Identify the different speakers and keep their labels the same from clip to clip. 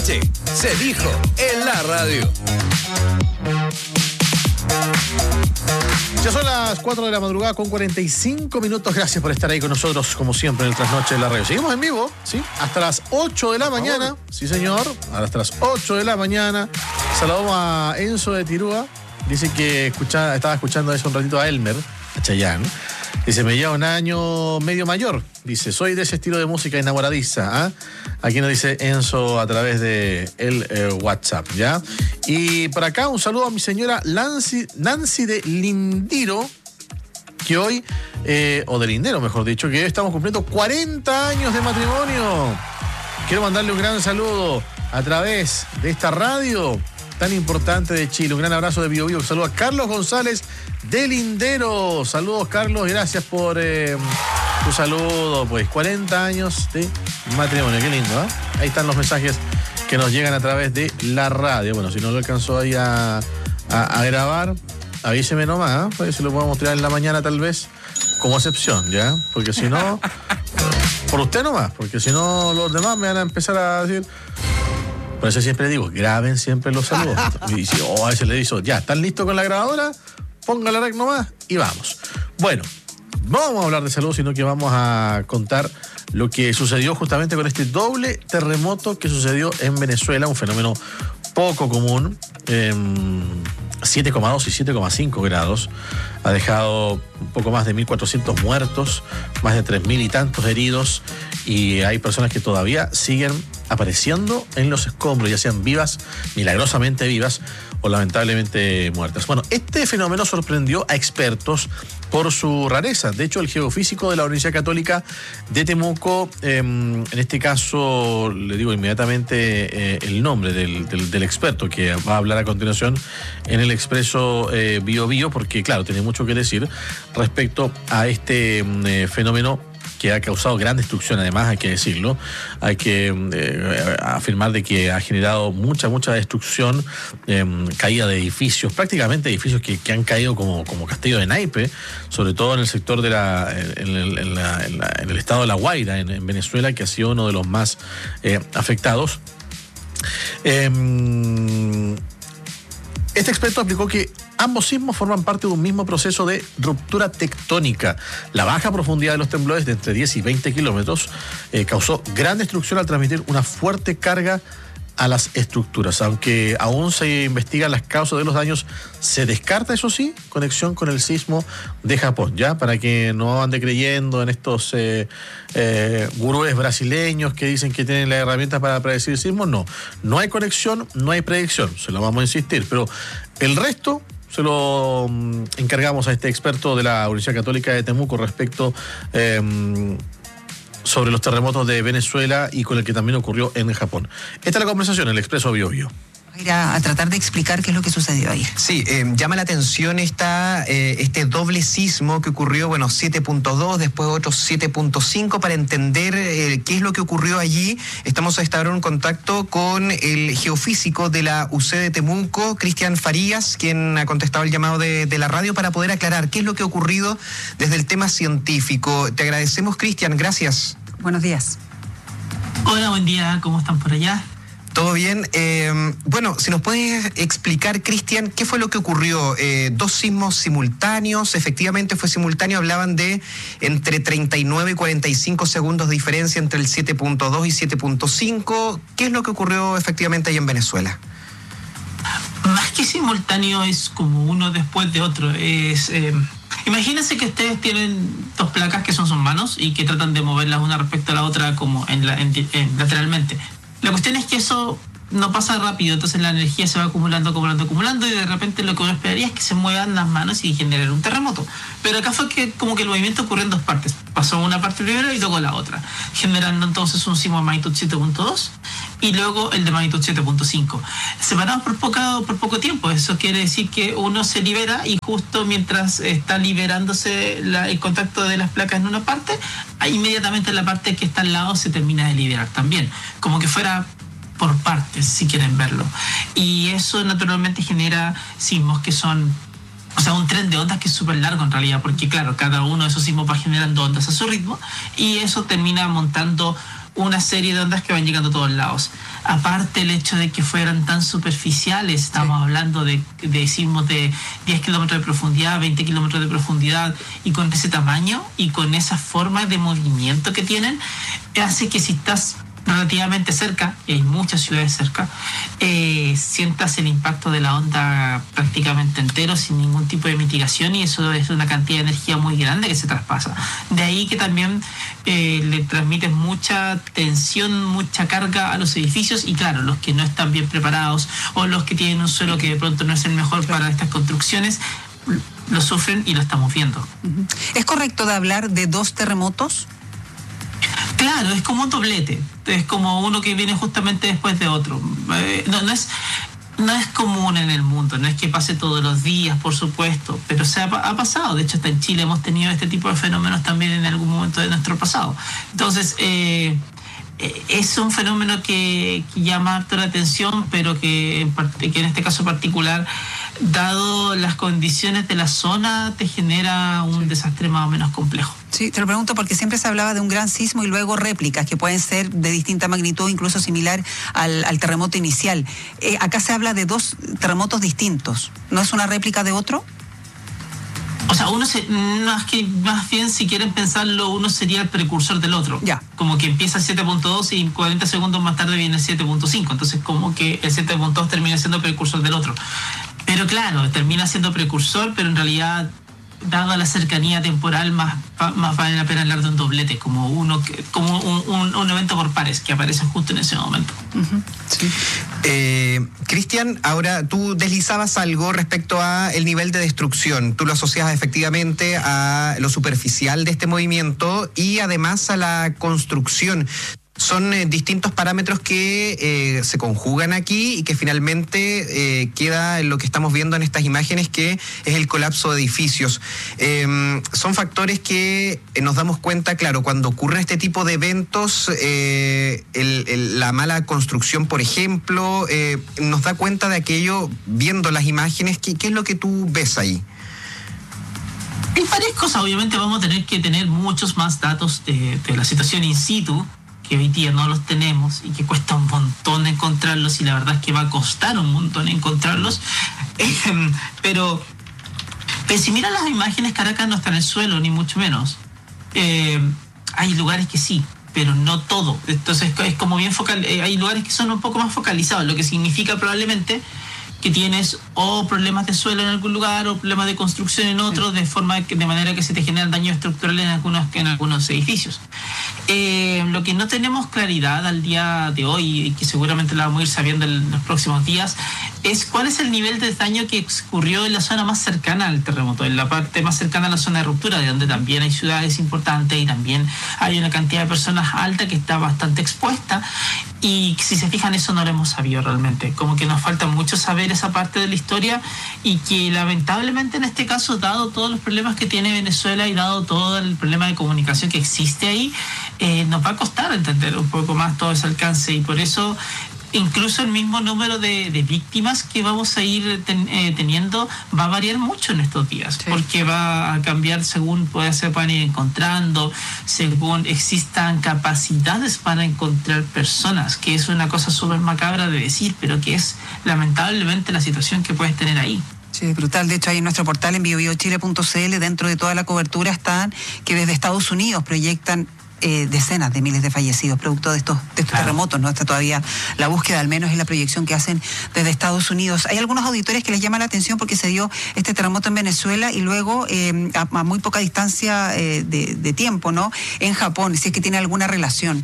Speaker 1: Se dijo en la radio.
Speaker 2: Ya son las 4 de la madrugada con 45 minutos. Gracias por estar ahí con nosotros, como siempre, en el Trasnoche de la radio. Seguimos en vivo, ¿sí? Hasta las 8 de la mañana. Sí, señor. Hasta las 8 de la mañana. Saludamos a Enzo de Tirúa. Dice que estaba escuchando hace un ratito a Elmer, a Chayanne. Dice, me lleva un año medio mayor. Dice, soy de ese estilo de música enamoradiza. ¿Ah? Aquí nos dice Enzo a través de el WhatsApp, ¿ya? Y por acá un saludo a mi señora Nancy de Lindiro, que hoy, o de Lindero mejor dicho, que hoy estamos cumpliendo 40 años de matrimonio. Quiero mandarle un gran saludo a través de esta radio tan importante de Chile. Un gran abrazo de Bio Bio. Saludo a Carlos González de Lindero. Saludos, Carlos, gracias por tu saludo. Pues 40 años de matrimonio, qué lindo, ¿eh? Ahí están los mensajes que nos llegan a través de la radio. Bueno, si no lo alcanzó ahí a grabar, avíseme nomás, ¿eh? Pues se lo podemos tirar en la mañana tal vez, como excepción, ¿ya? Porque si no, por usted nomás, porque si no los demás me van a empezar a decir. Por eso siempre digo, graben siempre los saludos. Y si a veces le digo, ya, ¿están listos con la grabadora? Ponga la rec nomás y vamos. Bueno, no vamos a hablar de salud, sino que vamos a contar lo que sucedió justamente con este doble terremoto que sucedió en Venezuela, un fenómeno poco común, 7,2 y 7,5 grados. Ha dejado un poco más de 1.400 muertos, más de 3.000 y tantos heridos, y hay personas que todavía siguen apareciendo en los escombros, ya sean vivas, milagrosamente vivas, o lamentablemente muertas. Bueno, este fenómeno sorprendió a expertos por su rareza. De hecho, el geofísico de la Universidad Católica de Temuco, en este caso, le digo inmediatamente el nombre del experto que va a hablar a continuación en el Expreso Bio Bio, porque claro, tiene mucho que decir respecto a este fenómeno que ha causado gran destrucción. Además, hay que decirlo, hay que afirmar de que ha generado mucha destrucción, caída de edificios, prácticamente edificios que han caído como castillo de naipe, sobre todo en el sector de en el estado de La Guaira, en Venezuela, que ha sido uno de los más afectados. Este experto explicó que ambos sismos forman parte de un mismo proceso de ruptura tectónica. La baja profundidad de los temblores, de entre 10 y 20 kilómetros, causó gran destrucción al transmitir una fuerte carga a las estructuras. Aunque aún se investigan las causas de los daños, se descarta, eso sí, conexión con el sismo de Japón, ¿ya? Para que no ande creyendo en estos gurúes brasileños que dicen que tienen las herramientas para predecir sismos. No hay conexión, no hay predicción, se lo vamos a insistir, pero el resto se lo encargamos a este experto de la Universidad Católica de Temuco respecto sobre los terremotos de Venezuela y con el que también ocurrió en Japón. Esta es la conversación en el Expreso Bio Bio.
Speaker 3: Ir a tratar de explicar qué es lo que sucedió ahí.
Speaker 4: Sí, llama la atención este doble sismo que ocurrió, 7.2, después otro 7.5, para entender qué es lo que ocurrió allí. Estamos a estar en contacto con el geofísico de la UC de Temuco, Cristian Farías, quien ha contestado el llamado de la radio para poder aclarar qué es lo que ha ocurrido desde el tema científico. Te agradecemos, Cristian, gracias.
Speaker 3: Buenos días.
Speaker 5: Hola, buen día, ¿cómo están por allá?
Speaker 4: ¿Todo bien? Si nos puedes explicar, Cristian, ¿qué fue lo que ocurrió? Dos sismos simultáneos, efectivamente fue simultáneo, hablaban de entre 39 y 45 segundos de diferencia entre el 7.2 y 7.5. ¿Qué es lo que ocurrió efectivamente ahí en Venezuela?
Speaker 5: Más que simultáneo, es como uno después de otro. Imagínense que ustedes tienen dos placas que son sus manos y que tratan de moverlas una respecto a la otra como lateralmente. La cuestión es que eso no pasa rápido, entonces la energía se va acumulando y de repente lo que uno esperaría es que se muevan las manos y generen un terremoto. Pero acá fue que como que el movimiento ocurrió en dos partes. Pasó una parte primero y luego la otra, generando entonces un sismo de magnitud 7.2 y luego el de magnitud 7.5. Separados por poco tiempo. Eso quiere decir que uno se libera y justo mientras está liberándose el contacto de las placas en una parte, inmediatamente la parte que está al lado se termina de liberar también. Como que fuera por partes, si quieren verlo. Y eso naturalmente genera sismos que son, un tren de ondas que es súper largo en realidad, porque claro, cada uno de esos sismos va generando ondas a su ritmo y eso termina montando una serie de ondas que van llegando a todos lados. Aparte el hecho de que fueran tan superficiales, estamos hablando de sismos de 10 kilómetros de profundidad, 20 kilómetros de profundidad, y con ese tamaño y con esa forma de movimiento que tienen, hace que si estás relativamente cerca, y hay muchas ciudades cerca, sientas el impacto de la onda prácticamente entero sin ningún tipo de mitigación, y eso es una cantidad de energía muy grande que se traspasa. De ahí que también le transmites mucha tensión, mucha carga a los edificios, y claro, los que no están bien preparados o los que tienen un suelo que de pronto no es el mejor para estas construcciones, lo sufren y lo estamos viendo.
Speaker 3: ¿Es correcto de hablar de 2 terremotos?
Speaker 5: Claro, es como un doblete, es como uno que viene justamente después de otro. No es común en el mundo, no es que pase todos los días, por supuesto, pero ha pasado. De hecho, hasta en Chile hemos tenido este tipo de fenómenos también en algún momento de nuestro pasado. Entonces, es un fenómeno que llama harto la atención, pero que en este caso particular, dado las condiciones de la zona, te genera un desastre más o menos complejo.
Speaker 3: Sí, te lo pregunto porque siempre se hablaba de un gran sismo y luego réplicas que pueden ser de distinta magnitud, incluso similar al terremoto inicial. Acá se habla de 2 terremotos distintos. ¿No es una réplica de otro?
Speaker 5: O sea, más bien, si quieren pensarlo, uno sería el precursor del otro.
Speaker 3: Ya.
Speaker 5: Como que empieza el 7.2 y 40 segundos más tarde viene el 7.5. Entonces, como que el 7.2 termina siendo precursor del otro. Pero claro, termina siendo precursor, pero en realidad, dada la cercanía temporal, más vale la pena hablar de un doblete, como un evento por pares que aparece justo en ese momento.
Speaker 3: Uh-huh. Sí.
Speaker 4: Cristian, ahora tú deslizabas algo respecto a el nivel de destrucción. Tú lo asocias efectivamente a lo superficial de este movimiento y además a la construcción. Son distintos parámetros que se conjugan aquí y que finalmente queda en lo que estamos viendo en estas imágenes, que es el colapso de edificios. Son factores que nos damos cuenta, claro, cuando ocurren este tipo de eventos, la mala construcción, por ejemplo, nos da cuenta de aquello viendo las imágenes. ¿Qué es lo que tú ves ahí?
Speaker 5: Hay varias cosas. Obviamente vamos a tener que tener muchos más datos de la situación in situ, que hoy día no los tenemos y que cuesta un montón encontrarlos, y la verdad es que va a costar un montón encontrarlos. Pero si miran las imágenes, Caracas no está en el suelo, ni mucho menos. Hay lugares que sí, pero no todo. Entonces es como bien hay lugares que son un poco más focalizados, lo que significa probablemente que tienes o problemas de suelo en algún lugar o problemas de construcción en otro, de manera que se te generan daños estructurales en algunos edificios. Lo que no tenemos claridad al día de hoy, y que seguramente la vamos a ir sabiendo en los próximos días, es cuál es el nivel de daño que ocurrió en la zona más cercana al terremoto, en la parte más cercana a la zona de ruptura, de donde también hay ciudades importantes y también hay una cantidad de personas alta que está bastante expuesta. Y si se fijan, eso no lo hemos sabido realmente. Como que nos falta mucho saber esa parte de la historia, y que lamentablemente en este caso, dado todos los problemas que tiene Venezuela y dado todo el problema de comunicación que existe ahí, nos va a costar entender un poco más todo ese alcance, y por eso incluso el mismo número de víctimas que vamos a ir teniendo va a variar mucho en estos días, sí, porque va a cambiar según se puedan ir encontrando, según existan capacidades para encontrar personas, que es una cosa súper macabra de decir, pero que es lamentablemente la situación que puedes tener ahí.
Speaker 3: Sí, es brutal. De hecho, ahí en nuestro portal en biobiochile.cl, dentro de toda la cobertura, están que desde Estados Unidos proyectan decenas de miles de fallecidos producto de estos terremotos. No está todavía la búsqueda, al menos es la proyección que hacen desde Estados Unidos. Hay algunos auditores que les llama la atención porque se dio este terremoto en Venezuela y luego a muy poca distancia de tiempo, ¿no?, en Japón, si es que tiene alguna relación.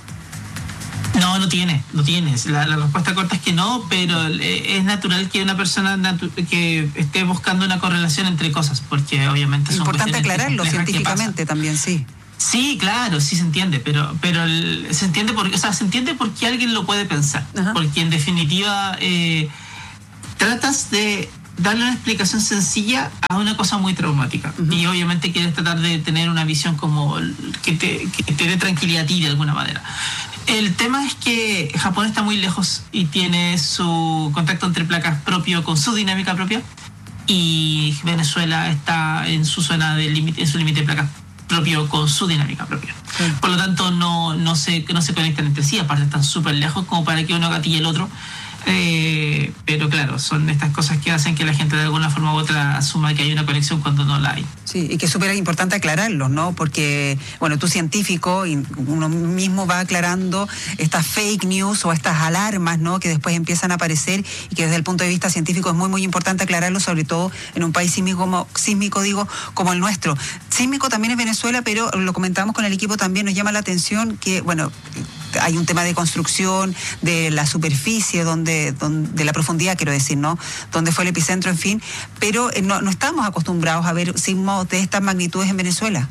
Speaker 5: No tiene. La respuesta corta es que no, pero es natural que una persona que esté buscando una correlación entre cosas, porque obviamente son
Speaker 3: importante aclararlo científicamente también, sí.
Speaker 5: Sí, claro, sí se entiende, pero se entiende porque alguien lo puede pensar. Ajá. Porque en definitiva tratas de darle una explicación sencilla a una cosa muy traumática. Uh-huh. Y obviamente quieres tratar de tener una visión como que te dé tranquilidad a ti de alguna manera. El tema es que Japón está muy lejos y tiene su contacto entre placas propio con su dinámica propia, y Venezuela está en su zona de límite, en su límite de placas propio con su dinámica propia. Por lo tanto, no se conectan entre sí, aparte están súper lejos como para que uno gatille el otro. Pero claro, son estas cosas que hacen que la gente de alguna forma u otra asuma que hay una conexión cuando no la hay.
Speaker 3: Sí, y que es súper importante aclararlo, ¿no? Porque, bueno, tú científico, y uno mismo va aclarando estas fake news o estas alarmas, ¿no? Que después empiezan a aparecer y que desde el punto de vista científico es muy, muy importante aclararlo, sobre todo en un país sísmico, como el nuestro. Sísmico también es Venezuela, pero lo comentábamos con el equipo también, nos llama la atención que, bueno, hay un tema de construcción, de la superficie, de la profundidad, quiero decir, ¿no? Donde fue el epicentro, en fin, pero no estamos acostumbrados a ver sismos de estas magnitudes en Venezuela.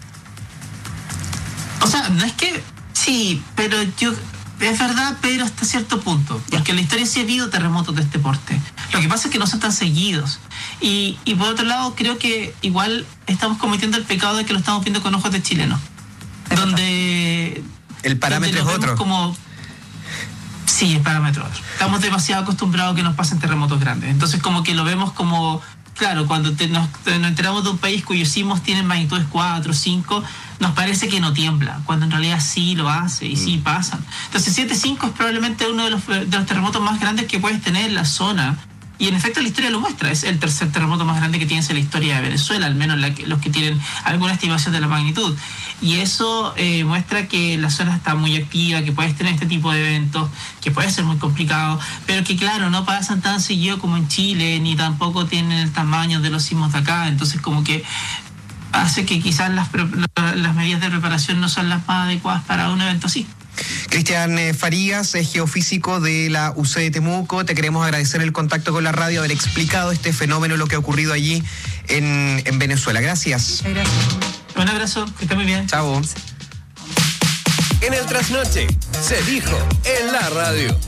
Speaker 5: O sea, no es que sí, pero es verdad, pero hasta cierto punto, porque en la historia sí ha habido terremotos de este porte. Lo que pasa es que no son tan seguidos. Y por otro lado, creo que igual estamos cometiendo el pecado de que lo estamos viendo con ojos de chilenos, donde
Speaker 4: el parámetro es otro.
Speaker 5: Sí, el parámetro es otro. Estamos demasiado acostumbrados a que nos pasen terremotos grandes. Entonces como que lo vemos como, claro, cuando nos enteramos de un país cuyos sismos tienen magnitudes 4, 5, nos parece que no tiembla, cuando en realidad sí lo hace y sí pasan. Entonces 7.5 es probablemente uno de los terremotos más grandes que puedes tener en la zona. Y en efecto la historia lo muestra, es el tercer terremoto más grande que tienes en la historia de Venezuela, al menos los que tienen alguna estimación de la magnitud. Y eso muestra que la zona está muy activa, que puedes tener este tipo de eventos, que puede ser muy complicado, pero que claro, no pasan tan seguido como en Chile, ni tampoco tienen el tamaño de los sismos de acá, entonces como que hace que quizás las medidas de preparación no son las más adecuadas para un evento así.
Speaker 4: Cristian Farías, es geofísico de la UC de Temuco. Te queremos agradecer el contacto con la radio, haber explicado este fenómeno, lo que ha ocurrido allí en Venezuela. Gracias.
Speaker 3: Gracias.
Speaker 5: Un abrazo, que esté muy bien.
Speaker 4: Chao.
Speaker 1: En el trasnoche se dijo en la radio.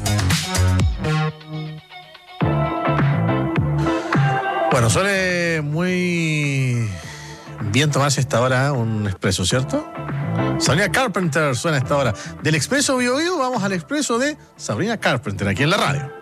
Speaker 2: Bueno, suele muy bien tomarse esta hora un expreso, ¿cierto? Sabrina Carpenter suena a esta hora. Del expreso Bio Bio vamos al expreso de Sabrina Carpenter aquí en la radio.